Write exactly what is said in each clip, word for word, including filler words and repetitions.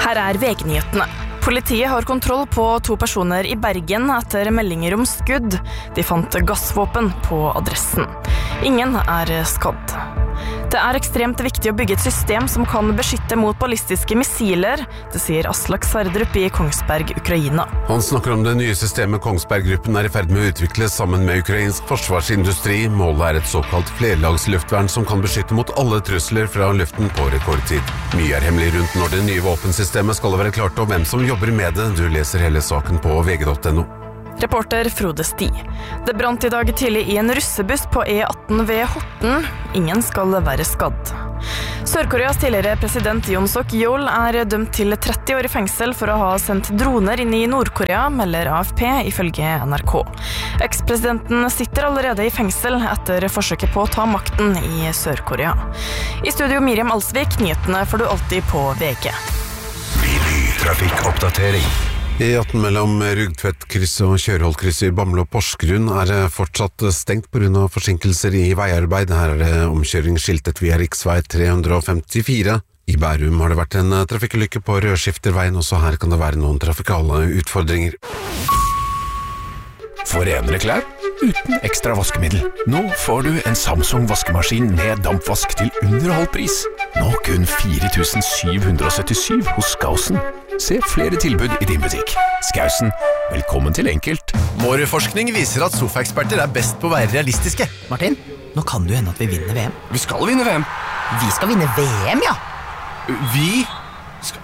Her er V G-nyhetene. Politiet har kontroll på to personer i Bergen etter meldinger om skudd. De fant gassvåpen på adressen. Ingen er skadd. Det er ekstremt viktig å bygge et system som kan beskytte mot ballistiske missiler, det sier Aslak Sverdrup i Kongsberg, Ukraina. Han snakker om det nye systemet Kongsberg-gruppen er i ferd med å utvikle sammen med ukrainsk forsvarsindustri. Målet er et såkalt flerlagsluftvern som kan beskytte mot alle trusler fra luften på rekordtid. Mye er hemmelig rundt når det nye våpensystemet skal være klart, og hvem som jobber med det. Du leser hele saken på v g punktum no. Reporter Frode Sti. Det brant i dag tidlig i en russebuss på E atten ved Horten. Ingen skal være skadd. Sør-Koreas tidligere president Yoon Suk-yeol er dømt til tretti år i fengsel for å ha sendt droner inn i Nord-Korea, melder A F P ifølge N R K. Ekspresidenten sitter allerede i fengsel etter forsøket på å ta makten i Sør-Korea. I studio Miriam Alsvik, nyhetene får du alltid på V G. Trafikkoppdatering. E atten mellom Rugtvedt-kryss og Kjørholt-kryss i Bamble og Porsgrunn er fortsatt stengt på grunn av forsinkelser i veiarbeid. Her er det omkjøring skiltet via riksvei tre hundre femtifire. I Bærum har det vært en trafikkulykke på Rødskifterveien, også her kan det være noen trafikale utfordringer. For renere klær uten ekstra vaskemiddel. Nå får du en Samsung vaskemaskin med dampvask til under halv pris. Nå kun fire tusen syv hundre syttisju hos Skausen. Se flere tilbud i din butikk. Skausen, velkommen til enkelt. Vår viser at sofaeksperter er best på å være realistiske. Martin, nå kan du hende at vi vinner V M. Vi skal vinne V M. Vi skal vinne V M, ja. Vi skal...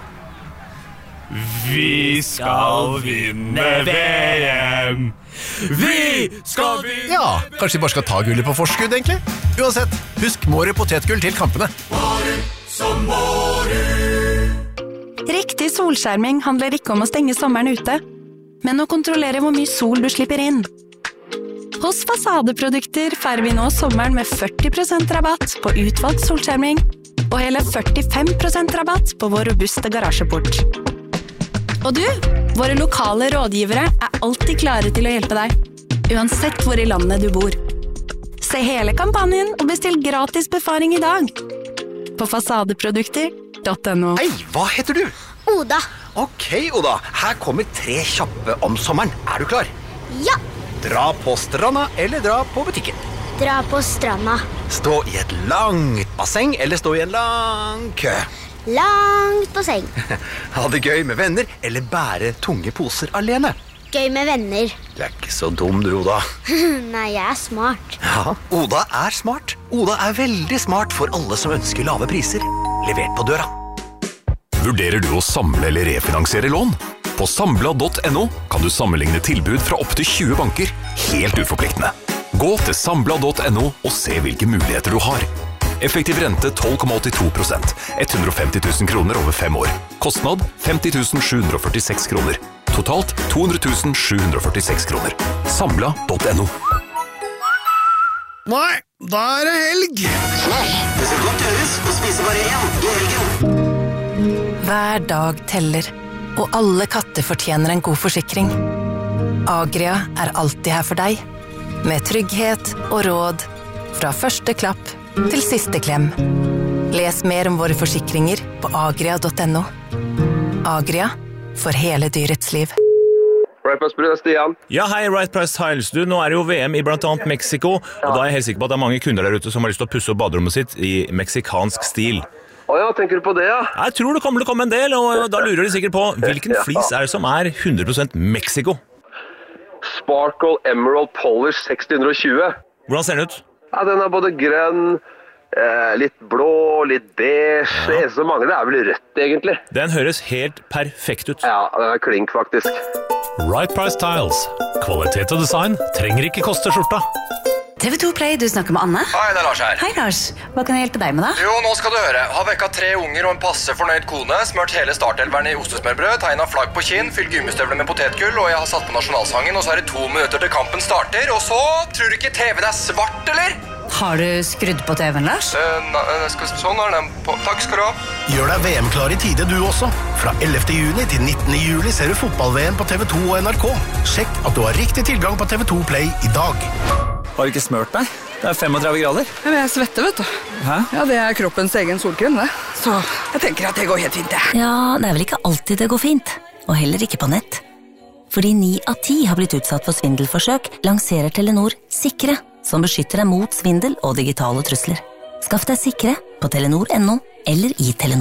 Vi skal vinne V M. Vi skal vinne. Ja, kanskje vi bare skal ta gullet på forskudd, egentlig. Uansett, husk Mårud potetgull til kampene. Mårud som Mårud. Riktig solskjerming handler ikke om å stenge sommeren ute, men å kontrollere hvor mye sol du slipper inn. Hos Fasadeprodukter feirer vi nå sommeren med førti prosent rabatt på utvalgt solskjerming, og hele førtifem prosent rabatt på vår robuste garasjeport. Og du, våre lokale rådgivere er alltid klare til å hjelpe deg, uansett hvor i landet du bor. Se hele kampanjen og bestill gratis befaring i dag på fasadeprodukter punktum no. Hei, hva heter du? Oda. Ok, Oda. Her kommer tre kjappe om sommeren. Er du klar? Ja. Dra på stranda eller dra på butikken? Dra på stranda. Stå i et langt basseng eller stå i en lang kø? Langt basseng. Ha det gøy med venner eller bære tunge poser alene? Gøy med venner. Du er ikke så dum, du, Oda. Nei, jeg er smart. Ja, Oda er smart. Oda er veldig smart for alle som ønsker lave priser. Levert på døra. Vurderer du å samle eller refinansiere lån? På sambla punktum no kan du sammenligne tilbud fra opp til tjue banker, helt uforpliktende. Gå til sambla punktum no og se hvilke muligheter du har. Effektiv rente tolv komma åttito prosent, hundre og femti tusen kroner over fem år. Kostnad femti tusen sju hundre førtiseks kroner. Totalt to hundre tusen sju hundre førtiseks kroner. Sambla punktum no. Nei, da er det helg. Nei, det skal godt gjøres å spise bare én i helgen. Hver dag teller, og alle katter fortjener en god forsikring. Agria er alltid her for deg, med trygghet og råd fra første klapp til siste klem. Les mer om våre forsikringer på agria punktum no. Agria, for hele dyrets liv. Right Price Brun, Stian. Ja, hei, Right Price Tiles. Du, nå er det jo V M i blant annet Mexico, og da er jeg helt sikker på at det er mange kunder der ute som har lyst til å pusse opp baderommet sitt i meksikansk stil. Å ja, tenker du på det, ja? Jeg tror det kommer til å komme en del, og da lurer de sikkert på hvilken flis er det som er hundre prosent Mexico? Sparkle Emerald Polish seksti tjue. Hvordan ser den ut? Ja, den er både grønn, eh, litt blå, litt beige. Ja. Det eneste som mangler er vel rødt, egentlig. Den høres helt perfekt ut. Ja, den er klink, faktisk. Right Price Tiles. Kvalitet og design trenger ikke koste skjorta. T V to Play, du snakker med Anne. Hei, det er Lars her. Hei, Lars. Hva kan jeg hjelpe deg med da? Jo, nå skal du høre. Har vekka tre unger og en passe fornøyd kone, smørt hele startelveren i ostesmørbrød, tegnet flagg på kinn, fylt gummistøvler med potetgull, og jeg har satt på nasjonalsangen, og så er det to minutter til kampen starter, og så tror du ikke T V-en er svart, eller? Har du skrudd på T V-en, Lars? Uh, na, skal, sånn er den på. Takk skal du ha. Gjør deg V M-klar i tide du også. Fra ellevte juni til nittende juli ser du fotball-V M på T V to og N R K. Sjekk at du har riktig tilgang på T V to Play i dag. Har du ikke smørt deg? Det er femogtredve grader. Ja, men jeg svetter, vet du. Hæ? Ja, det er kroppens egen solkrem, det. Så jeg tenker at det går helt fint, det. Ja, det er vel ikke alltid det går fint. Og heller ikke på nett. Fordi ni av ti har blitt utsatt for svindelforsøk, lanserer Telenor Sikre, som beskytter deg mot svindel og digitale trusler. Skaff deg Sikre på telenor punktum no eller i Telenor.